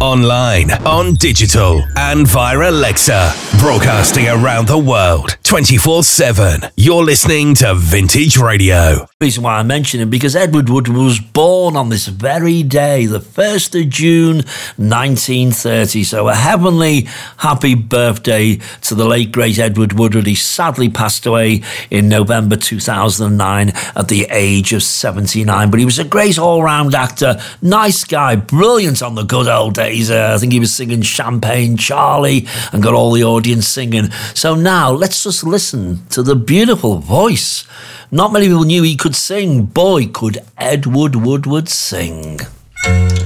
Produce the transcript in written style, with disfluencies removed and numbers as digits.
online, on digital, and via Alexa. Broadcasting around the world, 24/7. You're listening to Vintage Radio. The reason why I mention him, because Edward Woodward was born on this very day, the 1st of June, 1930. So a heavenly happy birthday to the late, great Edward Woodward. He sadly passed away in November 2009 at the age of 79. But he was a great all-round actor, nice guy, brilliant on the good old days. I think he was singing Champagne Charlie and got all the audience singing. So now let's just listen to the beautiful voice. Not many people knew he could sing. Boy, could Edward Woodward sing.